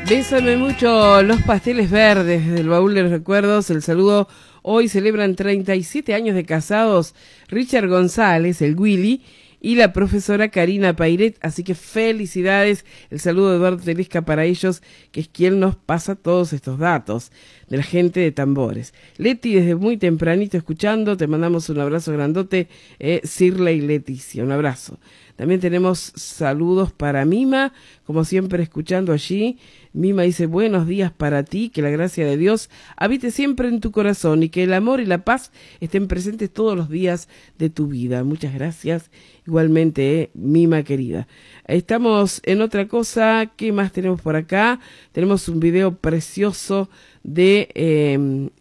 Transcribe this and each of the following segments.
Bésame mucho los pasteles verdes del baúl de los recuerdos. El saludo, hoy celebran 37 años de casados Richard González, el Willy, y la profesora Karina Pairet, así que felicidades. El saludo de Eduardo Telesca para ellos, que es quien nos pasa todos estos datos de la gente de Tambores. Leti, desde muy tempranito escuchando, te mandamos un abrazo grandote, Cirla y Leticia, un abrazo. También tenemos saludos para Mima, como siempre escuchando allí. Mima dice, buenos días para ti, que la gracia de Dios habite siempre en tu corazón y que el amor y la paz estén presentes todos los días de tu vida. Muchas gracias, igualmente, Mima querida. Estamos en otra cosa. ¿Qué más tenemos por acá? Tenemos un video precioso de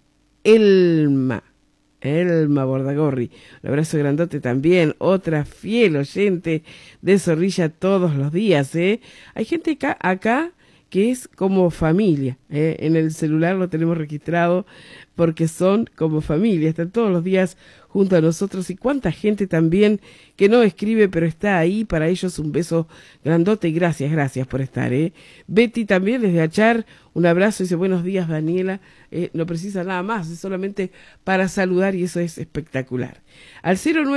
Elma Bordagorri, un abrazo grandote también, otra fiel oyente de Zorrilla todos los días, Hay gente acá que es como familia, en el celular lo tenemos registrado porque son como familia, están todos los días junto a nosotros, y cuánta gente también que no escribe pero está ahí. Para ellos un beso grandote y gracias por estar, Betty también desde Achar, un abrazo, dice buenos días Daniela, no precisa nada más, es solamente para saludar y eso es espectacular. Al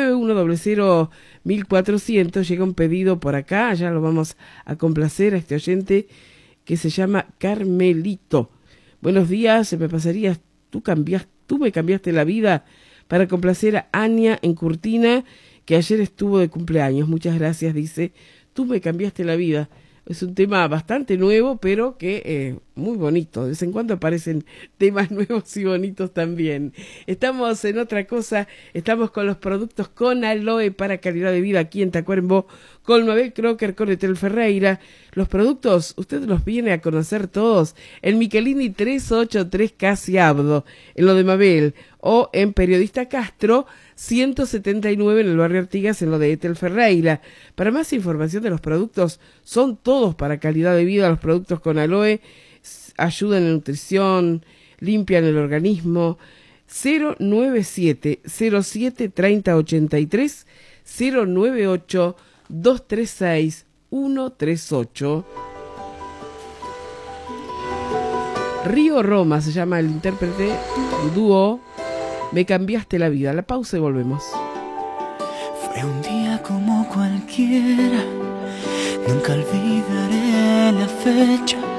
091001400 llega un pedido por acá, ya lo vamos a complacer a este oyente que se llama Carmelito. Buenos días, me pasarías, tú me cambiaste la vida, para complacer a Ania en Curtina, que ayer estuvo de cumpleaños. Muchas gracias, dice, tú me cambiaste la vida. Es un tema bastante nuevo, pero que muy bonito. De vez en cuando aparecen temas nuevos y bonitos también. Estamos en otra cosa, estamos con los productos con aloe para calidad de vida aquí en Tacuarembó, con Mabel Crocker, con Etel Ferreira. Los productos, usted los viene a conocer todos en Michelini 383 Casi Abdo, en lo de Mabel, o en Periodista Castro 179 en el barrio Artigas, en lo de Etel Ferreira. Para más información de los productos, son todos para calidad de vida. Los productos con aloe ayudan en nutrición, limpian el organismo. 097-07-3083, 098-236-138. Río Roma se llama el intérprete, dúo Me cambiaste la vida. La pausa y volvemos. Fue un día como cualquiera, nunca olvidaré la fecha